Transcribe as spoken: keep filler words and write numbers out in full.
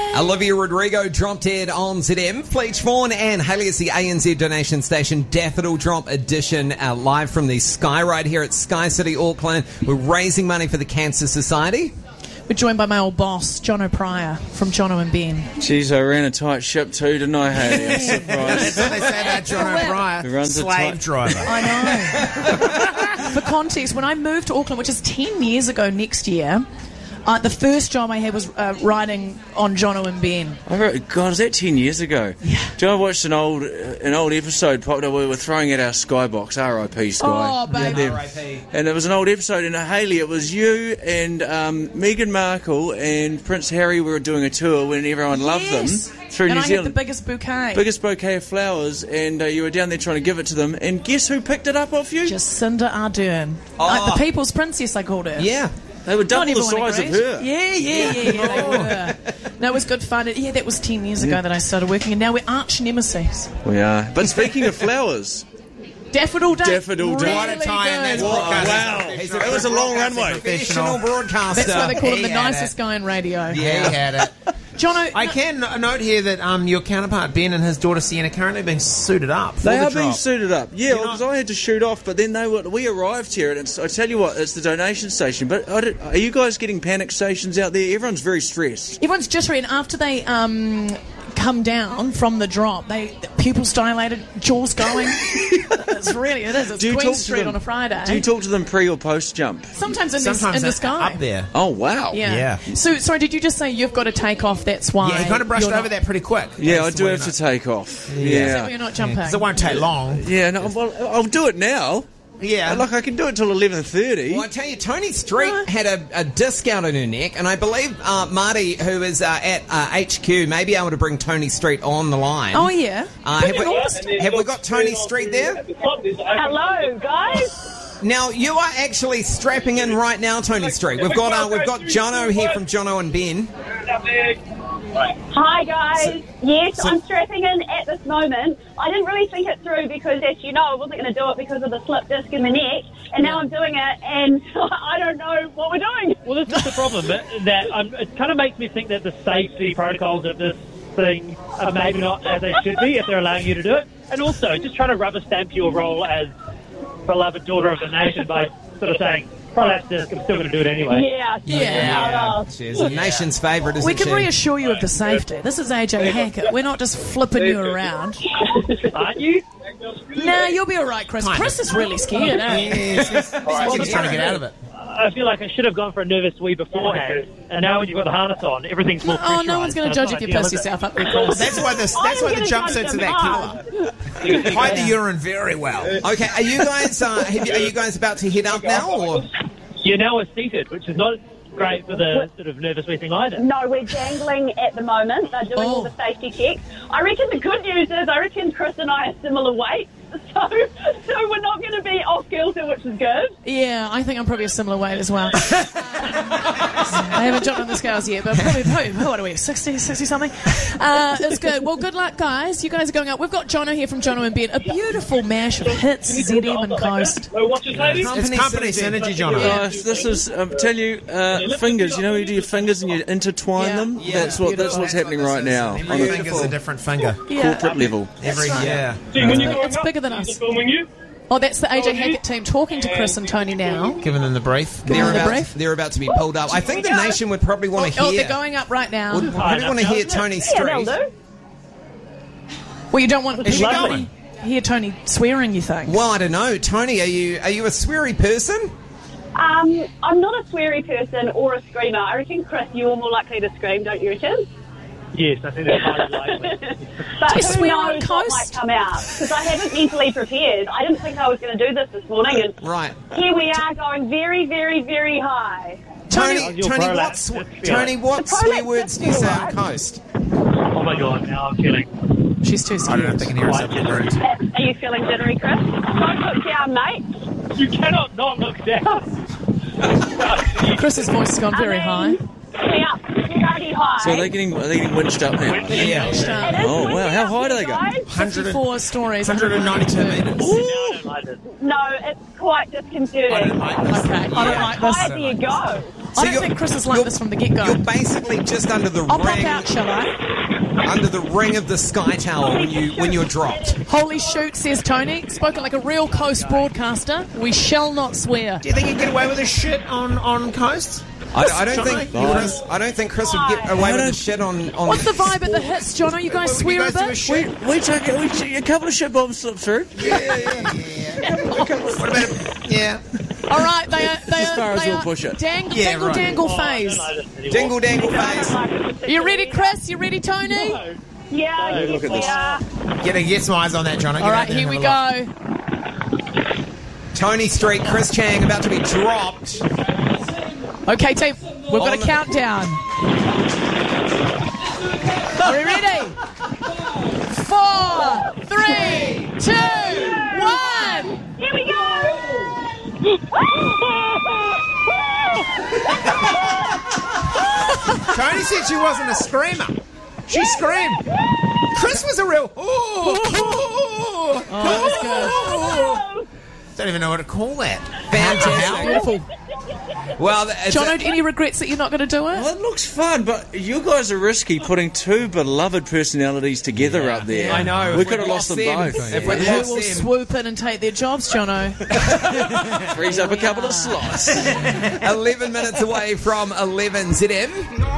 Olivia Rodrigo dropped dead on Z M. Fleach Vaughan and Hayley is the A N Z donation station Daffodil Drop Edition, uh, live from the Sky Ride here at Sky City, Auckland. We're raising money for the Cancer Society. We're joined by my old boss, Jono Pryor, from Jono and Ben. Jeez, I ran a tight ship too, didn't I, Hayley? I'm surprised. That's what they say about Jono Pryor. Who runs a Slave tight- driver. I know. For context, when I moved to Auckland, which is ten years ago next year, uh, the first job I had was uh, riding on Jono and Ben. I wrote, God, was that ten years ago? Yeah. Do you know, I watched an old uh, an old episode popped up where we were throwing at our Skybox, R I P Sky. Oh, baby. Yeah, R I P. and it was an old episode, and uh, Hayley, it was you and um, Meghan Markle and Prince Harry were doing a tour when everyone loved Yes. them through and New I Zealand. had the biggest bouquet. Biggest bouquet of flowers, and uh, you were down there trying to give it to them, and guess who picked it up off you? Jacinda Ardern. Oh. Like the People's Princess, I called her. Yeah. They were double Not the everyone size of agreed. her. Yeah, yeah, yeah, yeah, they were. No, it was good fun. It- Yeah, that was ten years ago that I started working, and now we're arch nemesis. We are. But speaking of flowers, Daffodil Day. Daffodil Day. Really What a tie-in, that's good. what- wow, He's that was a long runway. Professional broadcaster. That's why they call him He the had nicest it. guy in radio. Yeah, he had it. Jono, I no- can n- note here that um, your counterpart Ben and his daughter Sienna are currently being suited up. For They the are being drop. suited up, yeah, You're not- because I had to shoot off, but then they were, we arrived here, and it's, I tell you what, it's the donation station, but I don't- are you guys getting panic stations out there? Everyone's very stressed. everyone's jittery, and after they um, come down from the drop, they pupils dilated, jaws going. It's really, it is. It's Do you Queen talk to Street them- on a Friday. Do you talk to them pre or post jump? Sometimes in, Sometimes the, in the they're sky. up there. Oh, wow. Yeah. Yeah. So, sorry, did you just say you've got to take off? That's why. Yeah, he kind of brushed you're over not- that pretty quick. Yeah, I That's the do way have you to know. take off. Is that Yeah. why you're not jumping? Because it won't take long. Yeah, no, well, I'll do it now. Yeah. Like, I can do it till eleven thirty. Well, I tell you, Tony Street had a, a discount on her neck, and I believe uh, Marty, who is uh, at uh, H Q, may be able to bring Tony Street on the line. Oh, yeah. Uh, have, we, have we got Tony Street there? Hello, guys. Now you are actually strapping in right now, Tony Street. We've got uh, we've got Jono here from Jono and Ben. Hi, guys. Yes, I'm strapping in at this moment. I didn't really think it through because, as you know, I wasn't going to do it because of the slip disc in the neck, and now I'm doing it, and I don't know what we're doing. Well, this is the problem, that, that um, it kind of makes me think that the safety protocols of this thing are maybe not as they should be if they're allowing you to do it. And also, just trying to rubber stamp your role as beloved daughter of the nation by sort of saying, prolapse disc, I'm still going to do it anyway. Yeah, Yeah. She's a nation's favourite, isn't We can she? reassure you of the safety. This is A J Hackett. We're not just flipping you around. Aren't you? Nah, you'll be all right, Chris. Chris is really scared, eh? Yes, yes. He's just trying to get out of it. I feel like I should have gone for a nervous wee beforehand, and now when you've got the harness on, everything's more Oh, pressurised. no one's going to so judge it's if you not piss ideal, is it? yourself up there, Chris. That's why this. That's I'm why the gonna jumpsuits jump are that them colour. Hide the urine very well. Okay, are you guys uh, have you, are you guys about to head up now, or You now are seated, which is not great for the sort of nervous wee thing either. No, we're dangling at the moment. They're doing all Oh. the safety checks. I reckon the good news is I reckon Chris and I are similar weight, so so we're not going to be off kilter, which is good. Yeah, I think I'm probably a similar weight as well. I haven't jumped on the scales yet, but probably, probably what are we, sixty, sixty something? Uh, it's good. Well, good luck, guys. You guys are going up. We've got Jono here from Jono and Ben. A beautiful mash of hits, Z M and Coast. It's company synergy, John. Guys, this is, um, tell you, uh, fingers. You know, you do your fingers and you intertwine Yeah. them. Yeah, that's what that's beautiful. what's happening right now Every on a finger's a different finger. Yeah. corporate level. Every yeah. It's bigger than us. Oh, that's the A J Hackett team talking to Chris and Tony now. Giving them the brief. Give they're them the about brief. they're about to be pulled up? I think the nation would probably want to Oh, hear. they're going up right now. would probably want to hear Tony Yeah, they'll Street. do. Well, you don't want Is she people going? to hear Tony swearing, you think? Well, I don't know, Tony. Are you are you a sweary person? Um, I'm not a sweary person or a screamer. I reckon, Chris, you're more likely to scream, don't you reckon? Yes, I think that's highly likely. But Do you who swear on knows what Coast? might come out? Because I haven't mentally prepared. I didn't think I was going to do this this morning, and Right. here we are going very, very, very high. Tony, Your Tony, what, prolapse, sw- just feel Tony, it. what The prolapse swear words do you just say feel on right. Coast? Oh my god, now I'm feeling... She's too I scared. don't know if they can hear us up the road. Are you feeling jittery, Chris? Don't look down, mate. You cannot not look down. Chris's voice has gone very I high. mean, way up, bloody high. So are they getting are they getting winched up now? Yeah. It is Oh, wow, windy how up high do here, they go? guys. fifty-four stories. one hundred ninety-two metres. No, I don't like this. No, it's quite disconcerting. I don't like this. Okay, I don't like How this. high do you go? I don't you're- think Chris is like you're- this from the get-go. You're basically just under the I'll pop ring, out, shall I? under the ring of the Sky Tower when you when you're dropped. Holy shoot, says Tony. Spoken like a real Coast broadcaster. We shall not swear. Do you think he'd get away with this shit on, on Coast? I, I don't Jono? think Chris, I don't think Chris would get away with the shit on. on What's the vibe at the hits, Jono? You guys Would swear you a guys do a bit? shit? We took we took a couple of shit bombs slipped through. What about a, yeah. All right, they are, they As far are, as they we'll are push it. dang, Yeah, dangle right. dangle Oh, I phase. don't know this anymore. dingle dangle face? You ready, Chris? You ready, Tony? No. Yeah, Hey, look at this. yeah. Get, a, get some eyes on that, Jono. Get All out right, there here and we have a look. go. Tony Street, Chris Chang about to be dropped. Okay, team, we've got On a the- countdown. Are we ready? Four, three, two, one. Here we go. Tony said she wasn't a screamer. She screamed. Chris was a real. Ooh, ooh, Oh, ooh. Don't even know what to call that. Fantastic. beautiful. Well, it's John, a- any regrets that you're not going to do it? Well, it looks fun, but you guys are risky putting two beloved personalities together up there. I know. We If could have we'd lost them lost both. them, if we'd Who lost will them. swoop in and take their jobs, Jono? Frees up a couple of slots. eleven minutes away from eleven Z M.